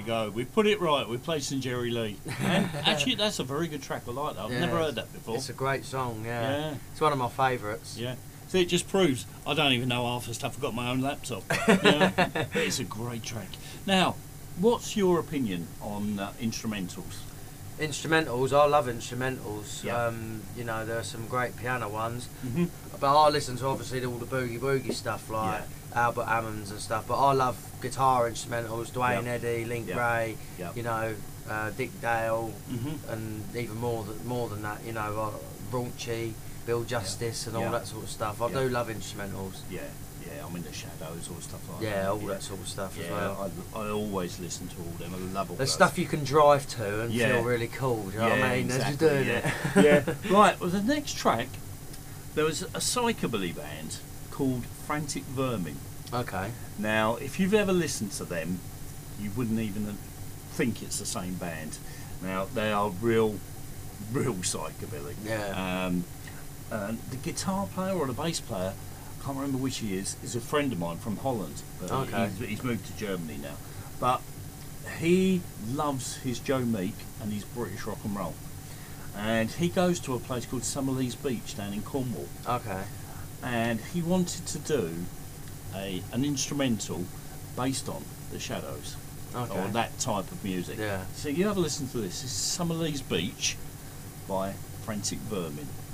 you go. We've put it right. We've played St Jerry Lee. And actually, that's a very good track. I like that. I've never heard that before. It's a great song, yeah. It's one of my favourites. Yeah. So it just proves I don't even know half the stuff. I've got my own laptop. But it's a great track. Now, what's your opinion on instrumentals? Instrumentals, I love instrumentals. Yeah. You know, there are some great piano ones, Mm-hmm. but I listen to obviously all the boogie woogie stuff like Albert Hammond's and stuff. But I love guitar instrumentals, Dwayne Eddy, Link Wray, you know, Dick Dale, and even more than that. You know, Raunchy, Bill Justice, and all that sort of stuff. I do love instrumentals. Yeah. I'm in the Shadows or stuff like that. Yeah, all that sort of stuff as well. I always listen to all them. I love all the those. stuff you can drive to and feel really cool. Do you know what I mean? Exactly, as you're doing it. Yeah. Right. Well, the next track, there was a psychobilly band called Frantic Vermin. Okay. Now, if you've ever listened to them, you wouldn't even think it's the same band. Now, they are real psychobilly. Yeah. The guitar player or the bass player, I can't remember which he is a friend of mine from Holland. But he's moved to Germany now. But he loves his Joe Meek and his British rock and roll. And he goes to a place called Summerlees Beach down in Cornwall. Okay. And he wanted to do an instrumental based on the Shadows. Okay. Or that type of music. Yeah. So you have a listen to this. This is Summerlees Beach by Frantic Vermin.